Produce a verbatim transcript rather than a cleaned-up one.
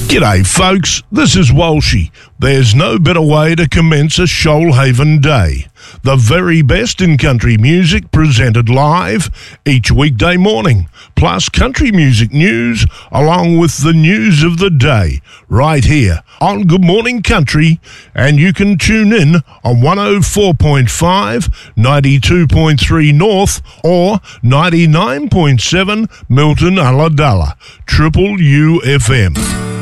G'day folks, this is Walshy. There's no better way to commence a Shoalhaven day. The very best in country music presented live each weekday morning, plus country music news along with the news of the day right here on Good Morning Country, and you can tune in on one oh four point five, ninety-two point three North or ninety-nine point seven Milton Ulladulla, Triple U F M.